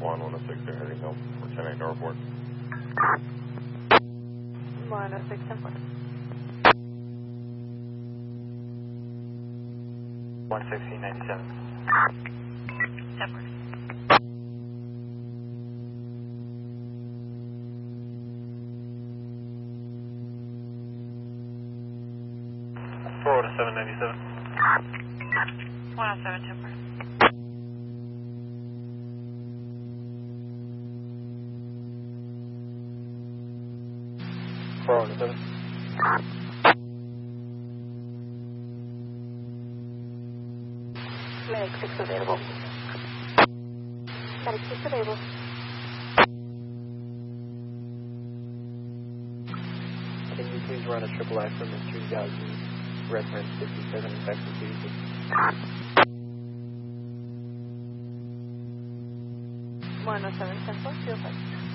106, they're heading home for 10-8 Northport. 106, 10-4. 160, 10-4. 40797. 107, 10-4. 407. Medic 6 available. Medic 6 available. Can you please run a triple I for Mr. Yazoo, reference 57 in Texas City? 107, 10-4, 05.